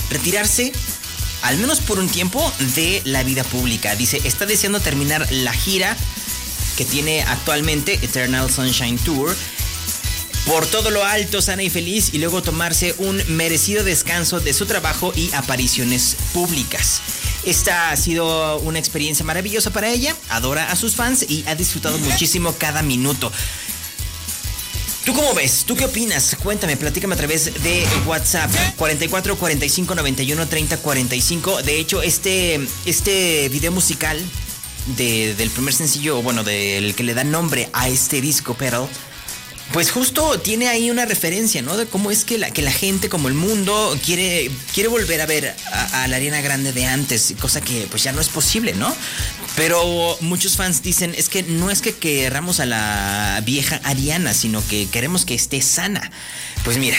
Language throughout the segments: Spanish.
retirarse, al menos por un tiempo, de la vida pública. Dice, está deseando terminar la gira que tiene actualmente, Eternal Sunshine Tour, por todo lo alto, sana y feliz, y luego tomarse un merecido descanso de su trabajo y apariciones públicas. Esta ha sido una experiencia maravillosa para ella, adora a sus fans y ha disfrutado muchísimo cada minuto. ¿Tú cómo ves? ¿Tú qué opinas? Cuéntame, platícame a través de WhatsApp 44 45 91 30 45. De hecho, este video musical del primer sencillo, bueno, del que le da nombre a este disco, Petal, pues justo tiene ahí una referencia, ¿no? De cómo es que la gente, como el mundo, quiere volver a ver a la Ariana Grande de antes, cosa que pues ya no es posible, ¿no? Pero muchos fans dicen, es que no es que queramos a la vieja Ariana, sino que queremos que esté sana. Pues mira,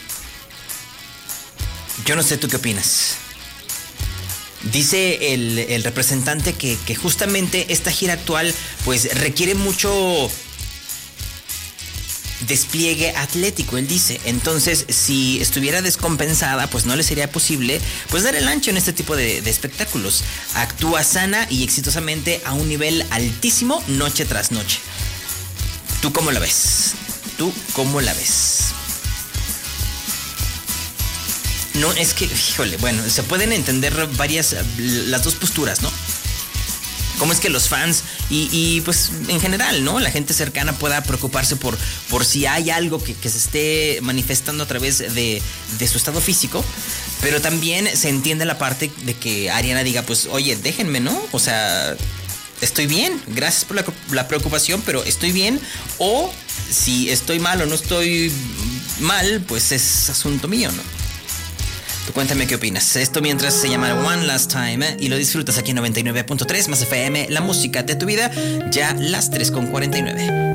yo no sé tú qué opinas. Dice el representante que justamente esta gira actual pues requiere mucho despliegue atlético, él dice. Entonces, si estuviera descompensada, pues no le sería posible pues dar el ancho en este tipo de espectáculos. Actúa sana y exitosamente a un nivel altísimo noche tras noche. ¿Tú cómo la ves? ¿Tú cómo la ves? No, es que, híjole, bueno, se pueden entender las dos posturas, ¿no? Cómo es que los fans y pues en general, ¿no? La gente cercana pueda preocuparse por si hay algo que se esté manifestando a través de su estado físico. Pero también se entiende la parte de que Ariana diga, pues, oye, déjenme, ¿no? O sea, estoy bien, gracias por la preocupación, pero estoy bien. O si estoy mal o no estoy mal, pues es asunto mío, ¿no? Tú cuéntame qué opinas. Esto mientras se llama One Last Time y lo disfrutas aquí en 99.3 más FM, la música de tu vida, ya las 3:49.